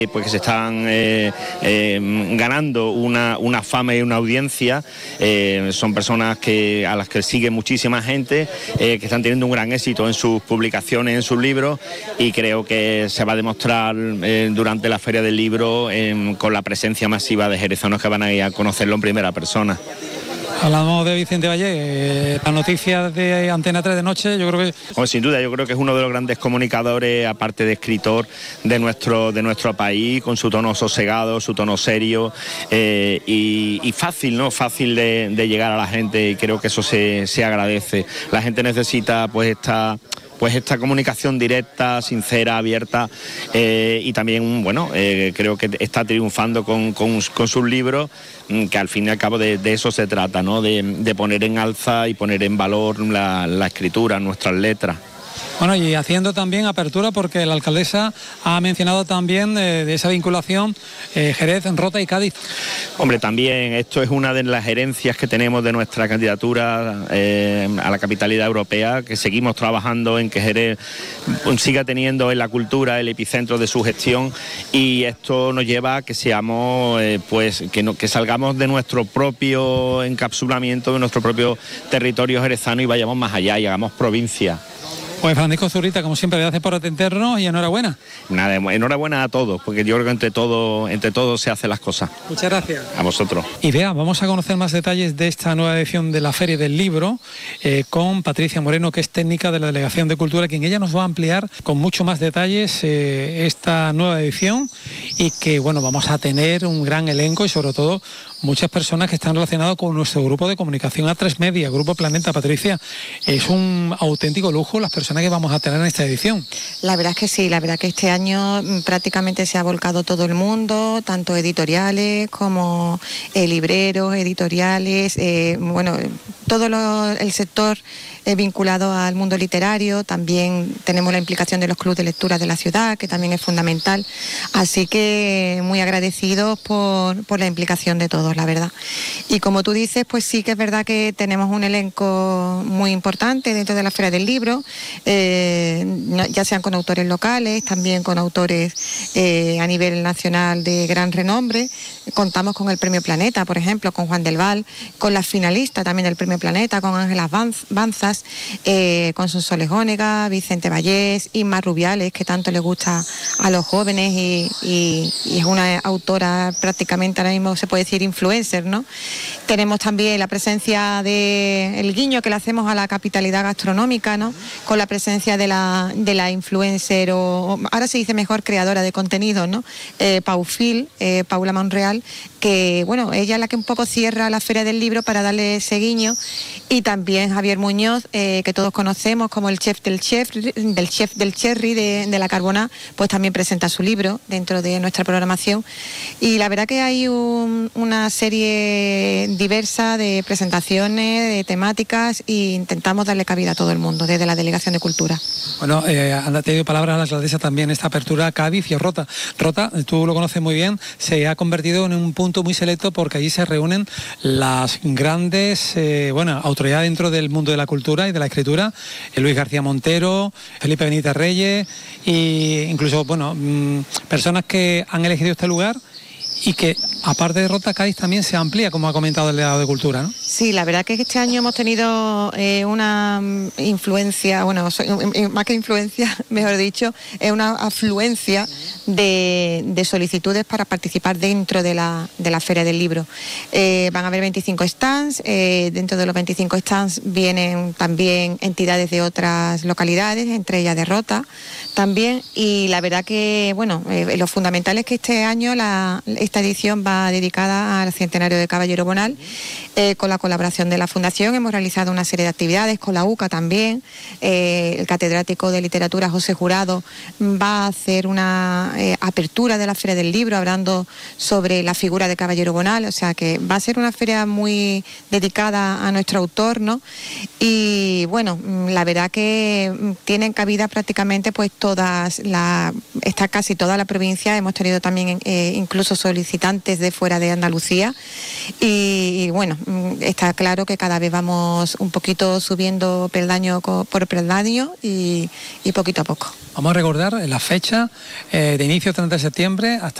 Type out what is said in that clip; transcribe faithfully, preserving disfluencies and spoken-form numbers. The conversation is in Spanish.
pues que se están eh, eh, ganando una, una fama y una audiencia. Eh, son personas que a las que sigue muchísima gente, eh, que están teniendo un gran éxito en sus publicaciones, en sus libros, y creo que se va a demostrar eh, durante la Feria del Libro eh, con la presencia masiva de jerezanos que van a ir a conocerlo en primera persona. Hablamos de Vicente Valle, eh, las noticias de Antena tres de noche, yo creo que... Pues sin duda, yo creo que es uno de los grandes comunicadores, aparte de escritor, de nuestro, de nuestro país, con su tono sosegado, su tono serio eh, y, y fácil, ¿no? Fácil de, de llegar a la gente, y creo que eso se, se agradece. La gente necesita pues esta... pues esta comunicación directa, sincera, abierta eh, y también, bueno, eh, creo que está triunfando con, con, con sus libros, que al fin y al cabo de, de eso se trata, ¿no? De, de poner en alza y poner en valor la, la escritura, nuestras letras. Bueno, y haciendo también apertura, porque la alcaldesa ha mencionado también eh, de esa vinculación eh, Jerez, Rota y Cádiz. Hombre, también esto es una de las herencias que tenemos de nuestra candidatura eh, a la capitalidad europea, que seguimos trabajando en que Jerez siga teniendo en la cultura el epicentro de su gestión, y esto nos lleva a que seamos, eh, pues, que, no, que salgamos de nuestro propio encapsulamiento, de nuestro propio territorio jerezano y vayamos más allá y hagamos provincia. Pues Francisco Zurita, como siempre, gracias por atendernos y enhorabuena. Nada, enhorabuena a todos, porque yo creo que entre todos entre todos se hacen las cosas. Muchas gracias. A vosotros. Y vea, vamos a conocer más detalles de esta nueva edición de la Feria del Libro eh, con Patricia Moreno, que es técnica de la Delegación de Cultura, quien ella nos va a ampliar con mucho más detalles eh, esta nueva edición, y que, bueno, vamos a tener un gran elenco y sobre todo muchas personas que están relacionadas con nuestro grupo de comunicación A tres Media, Grupo Planeta. Patricia, es un auténtico lujo las personas que vamos a tener en esta edición. La verdad es que sí, la verdad que este año prácticamente se ha volcado todo el mundo, tanto editoriales como eh, libreros, editoriales, eh, bueno, todo lo, el sector eh, vinculado al mundo literario. También tenemos la implicación de los clubes de lectura de la ciudad, que también es fundamental. Así que muy agradecidos por, por la implicación de todos, la verdad. Y como tú dices, pues sí que es verdad que tenemos un elenco muy importante dentro de la Feria del Libro, eh, ya sean con autores locales, también con autores eh, a nivel nacional de gran renombre. Contamos con el Premio Planeta, por ejemplo, con Juan del Val, con la finalista también del Premio Planeta, con Ángela Banzas, eh, con Sonsoles Gónega, Vicente Vallés, Inma Rubiales, que tanto le gusta a los jóvenes y, y, y es una autora prácticamente ahora mismo se puede decir influencer, ¿no? Tenemos también la presencia de el guiño que le hacemos a la capitalidad gastronómica, ¿no? Con la presencia de la, de la influencer, o ahora se dice mejor creadora de contenido, ¿no? Eh, Paufil, eh, Paula Monreal, que bueno, ella es la que un poco cierra la Feria del Libro para darle ese guiño, y también Javier Muñoz, eh, que todos conocemos como el chef del chef, del chef del Cherry de, de la Carboná, pues también presenta su libro dentro de nuestra programación. Y la verdad que hay un, una serie diversa de presentaciones, de temáticas, e intentamos darle cabida a todo el mundo desde la Delegación de Cultura. Bueno, eh, han tenido palabras a la alcaldesa también esta apertura Cádiz y Rota. Rota, tú lo conoces muy bien, se ha convertido en un punto muy selecto porque allí se reúnen las grandes eh, bueno, autoridades dentro del mundo de la cultura y de la escritura, eh, Luis García Montero, Felipe Benítez Reyes, e incluso bueno, mmm, personas que han elegido este lugar, y que aparte de Rota, Cádiz también se amplía, como ha comentado el delegado de Cultura, ¿no? Sí, la verdad que este año hemos tenido eh, una influencia, bueno, más que influencia, mejor dicho, es una afluencia de, de solicitudes para participar dentro de la, de la Feria del Libro. Eh, van a haber veinticinco stands, eh, dentro de los veinticinco stands vienen también entidades de otras localidades, entre ellas de Rota también, y la verdad que, bueno, eh, lo fundamental es que este año la, esta edición va dedicada al centenario de Caballero Bonal, eh, con la colaboración de la Fundación. Hemos realizado una serie de actividades con la U C A también. Eh, el catedrático de literatura José Jurado va a hacer una eh, apertura de la Feria del Libro hablando sobre la figura de Caballero Bonal, o sea que va a ser una feria muy dedicada a nuestro autor, ¿no? Y bueno, la verdad que tienen cabida prácticamente pues todas la, está casi toda la provincia, hemos tenido también eh, incluso solicitantes de fuera de Andalucía y, y bueno, está claro que cada vez vamos un poquito subiendo peldaño por peldaño y, y poquito a poco. Vamos a recordar la fecha eh, de inicio treinta de septiembre hasta